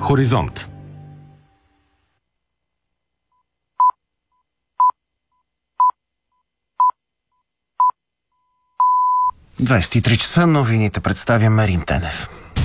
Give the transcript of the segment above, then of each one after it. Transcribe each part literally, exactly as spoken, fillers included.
Хоризонт. двадесет и три часа, новините представя Мерим Тенев.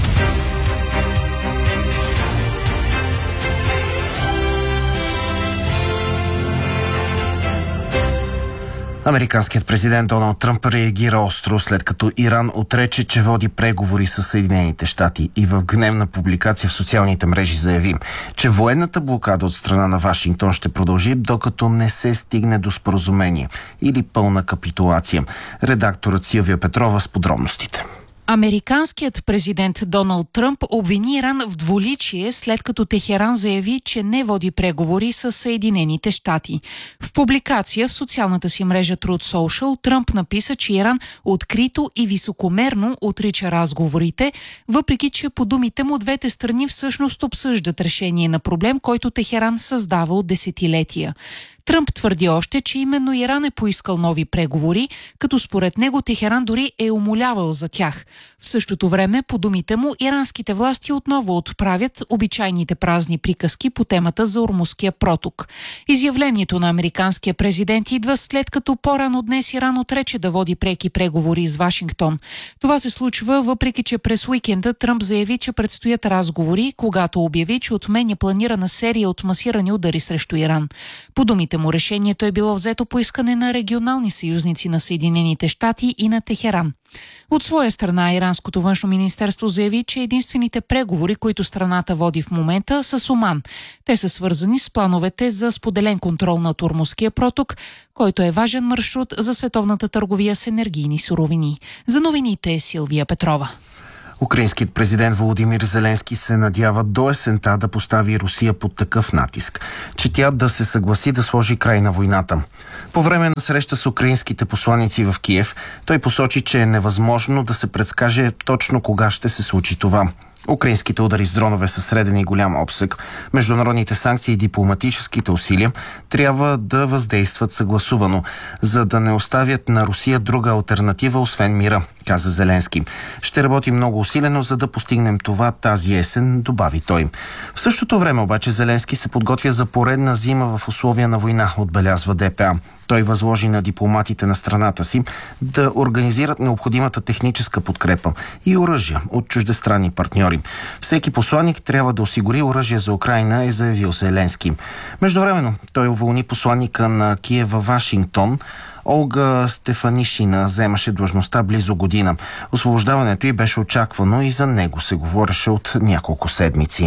Американският президент Доналд Тръмп реагира остро, след като Иран отрече, че води преговори с Съединените щати, и в гневна публикация в социалните мрежи заяви, че военната блокада от страна на Вашингтон ще продължи, докато не се стигне до споразумение или пълна капитулация. Редакторът Силвия Петрова с подробностите. Американският президент Доналд Тръмп обвини Иран в двуличие, след като Техеран заяви, че не води преговори с Съединените щати. В публикация в социалната си мрежа Truth Social Тръмп написа, че Иран открито и високомерно отрича разговорите, въпреки че по думите му двете страни всъщност обсъждат решение на проблем, който Техеран създава от десетилетия. Тръмп твърди още, че именно Иран е поискал нови преговори, като според него Техеран дори е умолявал за тях. В същото време, по думите му, иранските власти отново отправят обичайните празни приказки по темата за Ормузския проток. Изявлението на американския президент идва след като по-рано днес Иран отрече да води преки преговори с Вашингтон. Това се случва, въпреки че през уикенда Тръмп заяви, че предстоят разговори, когато обяви, че отменя планирана серия от масирани удари срещу Иран. По думите му, решението е било взето по искане на регионални съюзници на Съединените щати и на Техеран. От своя страна, иранското външно министерство заяви, че единствените преговори, които страната води в момента, са с Оман. Те са свързани с плановете за споделен контрол над Ормузския проток, който е важен маршрут за световната търговия с енергийни суровини. За новините Силвия Петрова. Украинският президент Володимир Зеленски се надява до есента да постави Русия под такъв натиск, че тя да се съгласи да сложи край на войната. По време на среща с украинските посланици в Киев, той посочи, че е невъзможно да се предскаже точно кога ще се случи това. Украинските удари с дронове със среден и голям обсег, международните санкции и дипломатическите усилия трябва да въздействат съгласувано, за да не оставят на Русия друга алтернатива освен мира, каза Зеленски. Ще работи много усилено, за да постигнем това тази есен, добави той. В същото време обаче Зеленски се подготвя за поредна зима в условия на война, отбелязва ДПА. Той възложи на дипломатите на страната си да организират необходимата техническа подкрепа и оръжия от чуждестранни партньори. Всеки посланик трябва да осигури оръжие за Украйна, е заявил Зеленски. Междувременно той уволни посланика на Киев във Вашингтон. Олга Стефанишина заемаше длъжността близо година. Освобождаването й беше очаквано и за него се говореше от няколко седмици.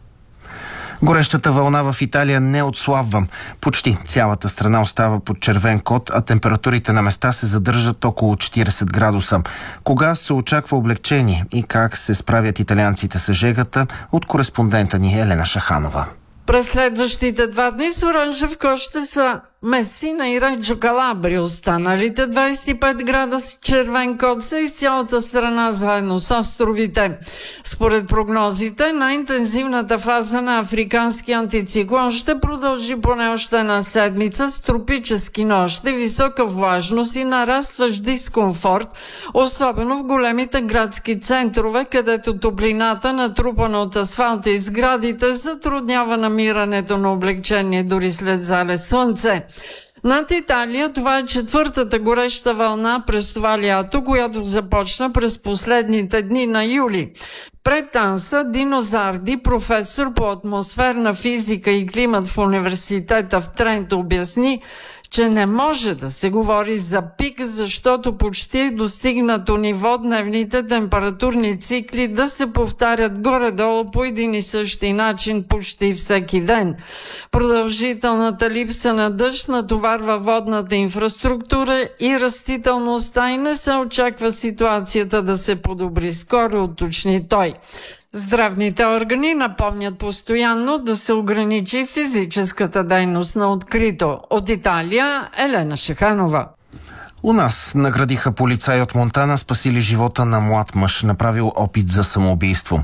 Горещата вълна в Италия не отслабва. Почти цялата страна остава под червен код, а температурите на места се задържат около четиридесет градуса. Кога се очаква облегчение и как се справят италианците с жегата, от кореспондента ни Елена Шаханова. През следващите два дни с оранжев код ще са Месина и Реджо Калабрия. Останалите двадесет и пет града с червен код са из цялата страна, заедно с островите. Според прогнозите, най-интензивната фаза на африкански антициклон ще продължи поне още една седмица с тропически нощи, висока влажност и нарастващ дискомфорт, особено в големите градски центрове, където топлината, натрупана от асфалта и сградите, затруднява намирането на облегчение дори след залез слънце. Над Италия това е четвъртата гореща вълна през това лято, която започна през последните дни на юли. Пред Анса Дино Зарди, професор по атмосферна физика и климат в университета в Тренто, обясни, че не може да се говори за пик, защото почти е достигнато ниво дневните температурни цикли да се повтарят горе-долу по един и същи начин почти всеки ден. Продължителната липса на дъжд натоварва водната инфраструктура и растителността и не се очаква ситуацията да се подобри скоро, уточни той. Здравните органи напомнят постоянно да се ограничи физическата дейност на открито. От Италия, Елена Шаханова. У нас наградиха полицаи от Монтана, спасили живота на млад мъж, направил опит за самоубийство.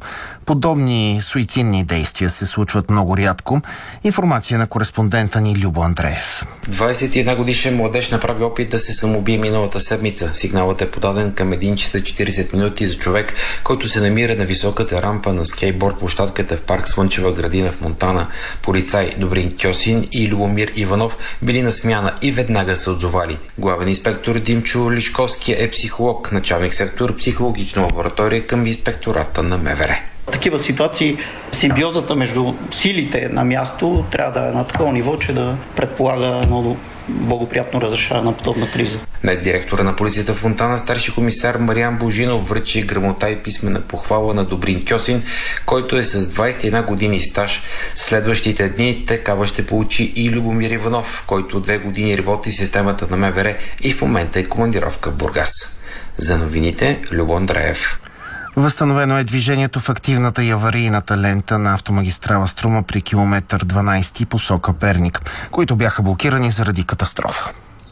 Подобни суицидни действия се случват много рядко. Информация на кореспондента ни Любо Андреев. двадесет и една годишен младеж направи опит да се самоубие миналата седмица. Сигналът е подаден към един час четиридесет минути за човек, който се намира на високата рампа на скейтборд площадката в парк Слънчева градина в Монтана. Полицай Добрин Кьосин и Любомир Иванов били на смяна и веднага се отзовали. Главен инспектор Димчо Лишковски е психолог, началник сектор психологична лаборатория към инспектората на МВР. В такива ситуации симбиозата между силите на място трябва да е на такова ниво, че да предполага едно благоприятно разрешаване на подобна криза. Днес директора на полицията в Монтана, старши комисар Мариан Божинов, връчи грамота и писмена похвала на Добрин Кьосин, който е с двадесет и една години стаж. Следващите дни такава ще получи и Любомир Иванов, който две години работи в системата на МВР и в момента е командировка в Бургас. За новините Любо Андреев. Възстановено е движението в активната и аварийната лента на автомагистрала Струма при километър дванадесети посока Перник, които бяха блокирани заради катастрофа.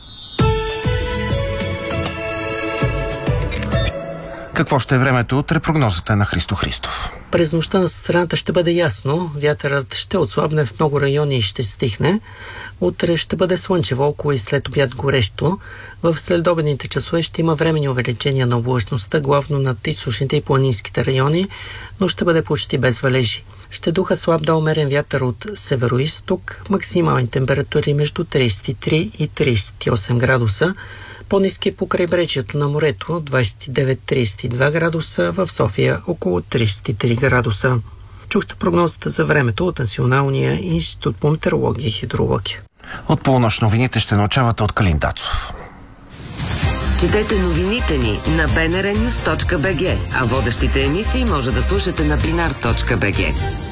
Какво ще е времето? Утре прогнозата е на Христо Христов. През нощта на страната ще бъде ясно, вятърът ще отслабне в много райони и ще стихне. Утре ще бъде слънчево, около и след обяд горещо. В следобедните часове ще има временни увеличения на облачността, главно над източните и планинските райони, но ще бъде почти без валежи. Ще духа слаб до умерен вятър от северо-изток, максимални температури между тридесет и три и тридесет и осем градуса. По-ниски по крайбрежието на морето двадесет и девет до тридесет и два градуса, в София около тридесет и три градуса. Чухте прогнозата за времето от Националния институт по метеорология и хидрология. От полунощ новините ще научавате от Калин Дацов. Четете новините ни на би ен ар нюс точка би джи, а водещите емисии може да слушате на бинар точка би джи.